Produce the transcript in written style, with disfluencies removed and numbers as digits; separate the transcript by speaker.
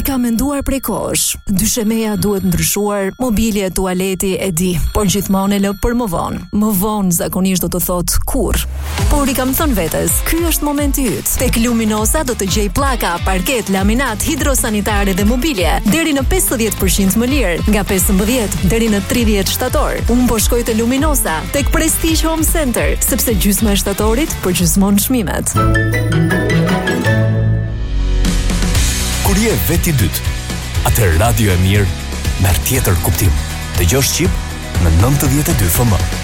Speaker 1: kam menduar prej kohësh. Dyshemeja duhet ndryshuar, mobilja, tualeti e di, por gjithmonë e lë për më vonë. Më vonë zakonisht do të thot kurr. Por i kam thënë vetes, ky është momenti yt. Tek Luminosa do të gjej pllaka, parket, laminat, hidrosanitare dhe mobilje deri në 50% më lirë, nga 15 deri në 30 shtator. Unë po shkoj te Luminosa, tek Prestige Home Center, sepse gjysma e shtatorit përgjysmon çmimet.
Speaker 2: Kur je veti dytë, atë radio e mirë merr tjetër kuptim. Dëgjosh Shqip në 92 FM.